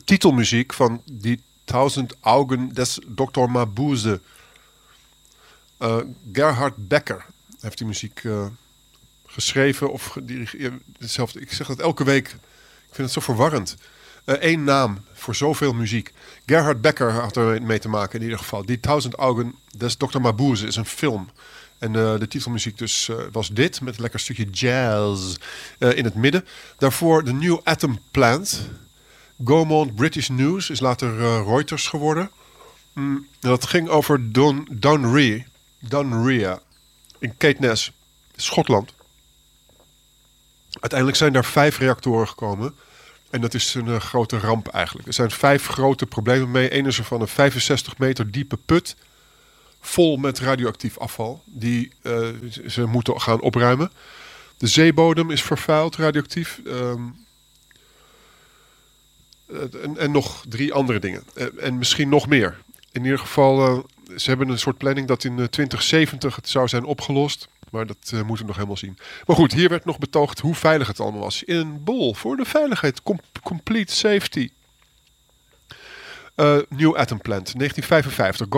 titelmuziek van die 1000 Augen des Dr. Mabuse. Gerhard Becker heeft die muziek geschreven of gedirigeerd. Hetzelfde. Ik zeg dat elke week. Ik vind het zo verwarrend. Eén naam voor zoveel muziek. Gerhard Becker had er mee te maken in ieder geval. Die 1000 Augen des Dr. Mabuse is een film. En de titelmuziek dus was dit, met een lekker stukje jazz in het midden. Daarvoor de New Atom Plant. Gaumont British News is later Reuters geworden. Dat ging over Dounreay in Caithness, Schotland. Uiteindelijk zijn daar 5 reactoren gekomen. En dat is een grote ramp eigenlijk. Er zijn 5 grote problemen mee. Eén is er van een 65 meter diepe put. Vol met radioactief afval. Die ze moeten gaan opruimen. De zeebodem is vervuild radioactief. En nog 3 andere dingen. En misschien nog meer. In ieder geval, ze hebben een soort planning dat in 2070 het zou zijn opgelost. Maar dat moeten we nog helemaal zien. Maar goed, hier werd nog betoogd hoe veilig het allemaal was. In een bol voor de veiligheid. Complete safety. New Atom Plant, 1955.